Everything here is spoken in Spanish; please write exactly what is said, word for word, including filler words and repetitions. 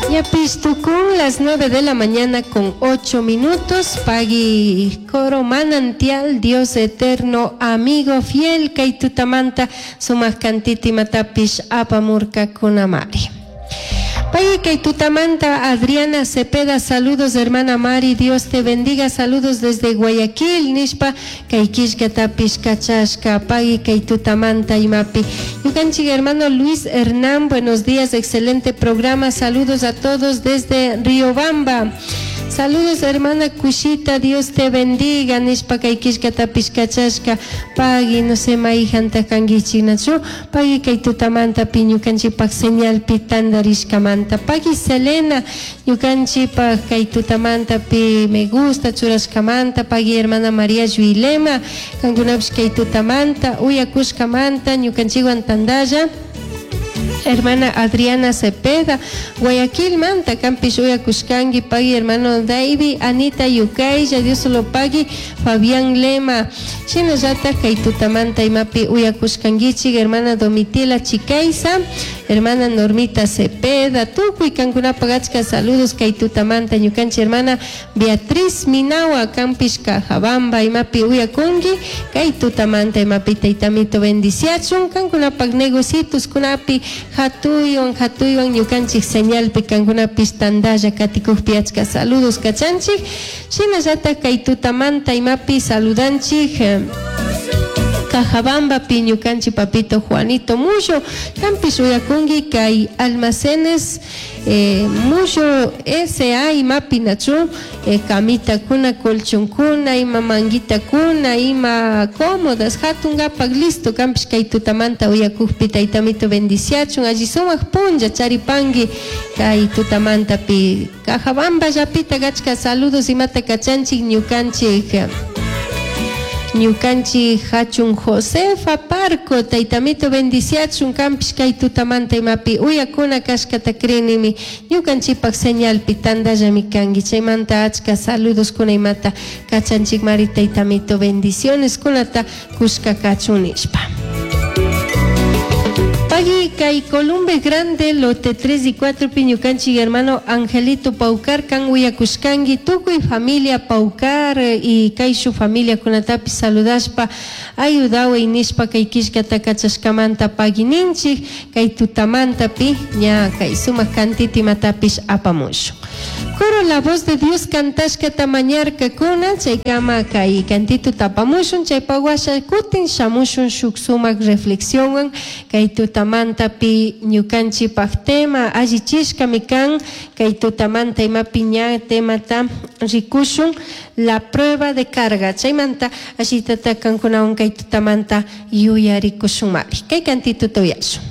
Ya Pistukun, las nueve de la mañana con ocho minutos. Pagui coro manantial, Dios eterno, amigo fiel, Kaitutamanta, sumas cantiti matapish apamurka kunamari. Pagui Kaitutamanta, Adriana Cepeda, saludos hermana Mari, Dios te bendiga, saludos desde Guayaquil, Nishpa, Kaikishkata Pishkachashka, Pagui Kaitutamanta Imapi. Yukanchi hermano Luis Hernán, buenos días, excelente programa, saludos a todos desde Riobamba. Saludos hermana Kushita, Dios te bendiga, Nishpa Kaikishkata Pishkachashka, Pagui no se maijanta kangichinachu, Pagui Kaitutamanta piñukanchi pak señal pitandarishkamanta, Pagui Selena, yukanchi pak Kaitutamanta pi me gusta churashkamanta, Pagui hermana María Juilema, kangunapish Kaitutamanta, uyakushkamanta, yukanchi guantandaya. Hermana Adriana Cepeda, Guayaquil Manta, Campish Uyakushkangi, Pagui hermano David, Anita Yukaya, Dios lo pague, Fabián Lema, Shinajata Kaitutamanta Imapi Uyakushkangichi, hermana Domitila Chicaiza, hermana Normita Cepeda, Tuku y Cancuna Pagachka, saludos Kaitutamanta, Yukanchi, hermana Beatriz Minawa, Campish Cajabamba, Imapi Uyakungi, Kaitutamanta Imapi Taitamito Bendiciachun, Cancuna Pagnegocitos, Kunapi, Hatuyuan, Hatuyuan, Yukanchik señal picancuna pistandaya, Katikuj piachka, saludos Kachanchik, Shinajata Kaitutamanta Imapi, saludanchik. Cajabamba, Piñucanchi, Papito Juanito, mucho, Campis Uyakungi, Kai Almacenes, eh, mucho S A y Mapinachu, eh, Camita Kuna, Colchón Kuna, Ima Manguita Kuna, Ima Cómodas, Hatunga Paglisto, Campis Kaitutamanta, Uyakupita y Tamito Bendiciachun, allí somos Punja, Charipangi, Kaitutamanta, Pi, Cajabamba, Yapita Gachka, saludos y Mata Cachanchi, Ñucanchi, Ñucanchi Hachun Josefa Parco, Taitamito Bendiciachun, Campis Kaitutamanta Imapi, Uyakuna Kashkatakrinimi, Ñucanchipak señal pitanda Yamikangi, Chaymanta Achka, saludos con Imata, Kachanchik Mari Taitamito, bendiciones, Kunata Kushka Kachunishpa. Pagui Kai Columbe Grande, lote tres y cuatro, Piñucanchi, hermano Angelito Paucar, Canguyakushkangi, Tuku y familia Paucar y Kai su familia Kunatapi, saludaspa, ayudawe Nishpa Kai Kishkata Kachashkamanta Pagininchi, Kai Tutamanta Pi, ña Kai Suma Cantiti Matapish Apamusho. Coro la voz de Dios cantashka tamañarka kuna, chaykama kai cantito tapamushun, chaypawasha kutin shamushun shuksumak reflexionan, kai tutamanta pi ñukanchi paktema, allichishka mikan, kai tutamanta ima piña temata rikushun, la prueba de carga, chaymanta ashitata kankunawan kai tutamanta yuyarikushun mari, kai cantito toyasun.